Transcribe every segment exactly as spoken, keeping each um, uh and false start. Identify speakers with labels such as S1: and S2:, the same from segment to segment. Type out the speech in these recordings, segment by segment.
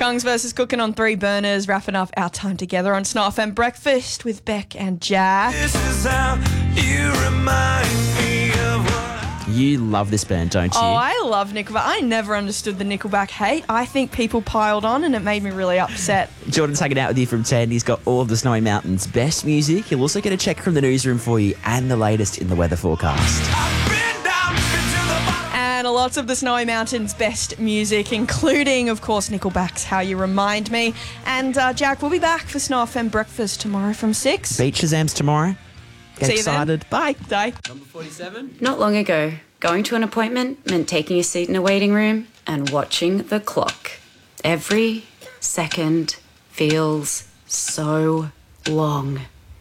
S1: Gungs versus Cooking on Three Burners, wrapping up our time together on Snow F M Breakfast with Beck and Jack.
S2: This is how you remind me of what...
S3: You love this band, don't you?
S1: Oh, I love Nickelback. I never understood the Nickelback hate. I think people piled on and it made me really upset.
S3: Jordan's hanging out with you from ten. He's got all of the Snowy Mountains' best music. He'll also get a check from the newsroom for you and the latest in the weather forecast.
S2: I've been down into the bottom.
S1: And lots of the Snowy Mountains' best music, including, of course, Nickelback's How You Remind Me. And uh, Jack, we'll be back for Snow F M Breakfast tomorrow from six.
S3: Beach Shazams tomorrow. Get
S1: See you
S3: excited.
S1: then.
S3: Bye.
S1: Bye.
S3: Number forty-seven.
S4: Not long ago, going to an appointment meant taking a seat in a waiting room and watching the clock. Every second feels so long.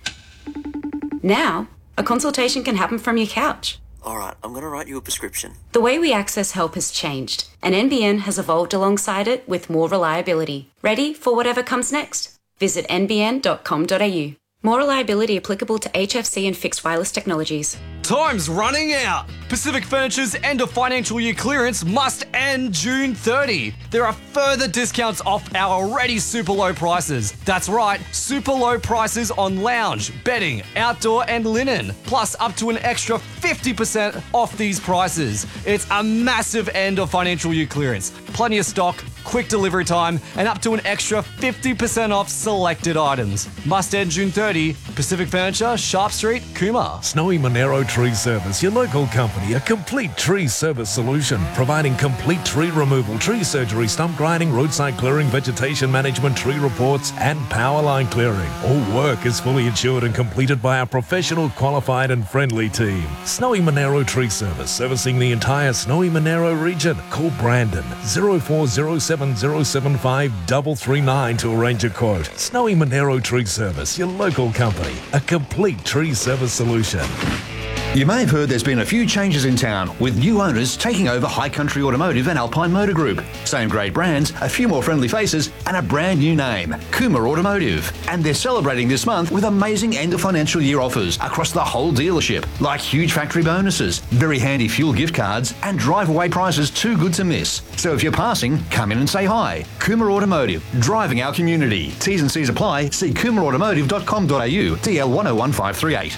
S4: Now, a consultation can happen from your couch.
S5: All right, I'm going to write you a prescription.
S4: The way we access help has changed, and N B N has evolved alongside it with more reliability. Ready for whatever comes next? Visit n b n dot com dot a u. More reliability applicable to H F C and fixed wireless technologies.
S6: Time's running out. Pacific Furniture's end of financial year clearance must end June thirtieth. There are further discounts off our already super low prices. That's right, super low prices on lounge, bedding, outdoor and linen. Plus up to an extra fifty percent off these prices. It's a massive end of financial year clearance. Plenty of stock, quick delivery time and up to an extra fifty percent off selected items. Must end June thirtieth. Pacific Furniture, Sharp Street, Cooma.
S7: Snowy Monero Tree Service, your local company, a complete tree service solution, providing complete tree removal, tree surgery, stump grinding, roadside clearing, vegetation management, tree reports, and power line clearing. All work is fully insured and completed by our professional, qualified, and friendly team. Snowy Monero Tree Service, servicing the entire Snowy Monero region. Call Brandon zero four zero seven zero seven five three three nine to arrange a quote. Snowy Monero Tree Service, your local company, a complete tree service solution.
S8: You may have heard there's been a few changes in town, with new owners taking over High Country Automotive and Alpine Motor Group. Same great brands, a few more friendly faces, and a brand new name, Cooma Automotive. And they're celebrating this month with amazing end of financial year offers across the whole dealership, like huge factory bonuses, very handy fuel gift cards, and drive-away prices too good to miss. So if you're passing, come in and say hi. Cooma Automotive, driving our community. T's and C's apply. See cooma automotive dot com dot a u, D L one oh one five three eight.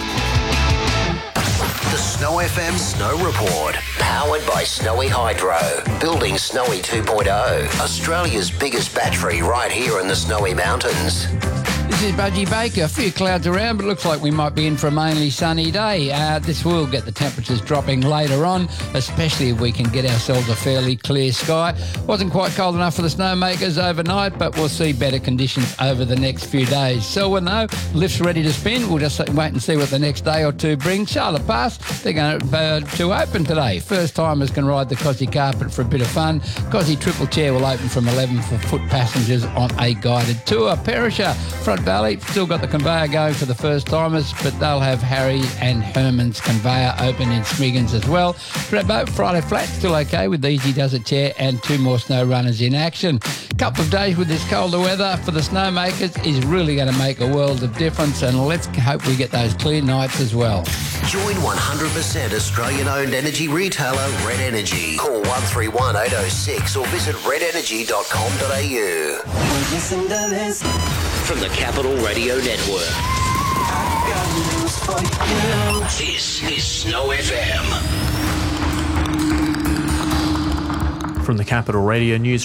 S9: The Snow F M Snow Report, powered by Snowy Hydro, building Snowy two point oh, Australia's biggest battery right here in the Snowy Mountains.
S10: This is Budgie Baker. A few clouds around, but looks like we might be in for a mainly sunny day. Uh, this will get the temperatures dropping later on, especially if we can get ourselves a fairly clear sky. Wasn't quite cold enough for the snowmakers overnight, but we'll see better conditions over the next few days. Selwyn, though, lift's ready to spin. We'll just wait and see what the next day or two brings. Charlotte Pass, they're going to, uh, to open today. First timers can ride the Cosy carpet for a bit of fun. Cosy Triple Chair will open from eleven for foot passengers on a guided tour. Perisher, Front Valley, still got the conveyor going for the first timers, but they'll have Harry and Herman's conveyor open in Smiggins as well. Thredbo, Friday Flat, still okay with the Easy Does It chair and two more snow runners in action. Couple of days with this colder weather for the snowmakers is really going to make a world of difference, and let's hope we get those clear nights as well.
S9: Join one hundred percent Australian-owned energy retailer Red Energy. Call one three one eight oh six or visit red energy dot com dot a u.
S2: Listen to this.
S9: From the Capital Radio Network.
S2: I've got news for you.
S9: This is Snow F M.
S11: From the Capital Radio News